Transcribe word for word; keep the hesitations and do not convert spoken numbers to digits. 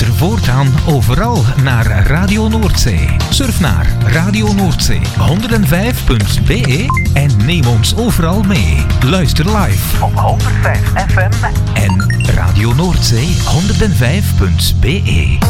Luister voortaan overal naar Radio Noordzee. Surf naar Radio Noordzee honderd vijf punt b e en neem ons overal mee. Luister live op honderd vijf F M en Radio Noordzee honderd vijf punt b e.